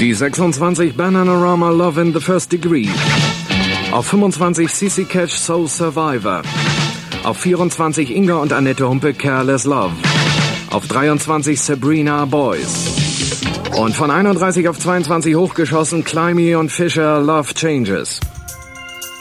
Die 26 Bananarama Love in the First Degree. Auf 25 CC Catch Soul Survivor. Auf 24 Inga und Annette Humpe Careless Love. Auf 23 Sabrina Boys. Und von 31 auf 22 hochgeschossen Climby und Fisher Love Changes.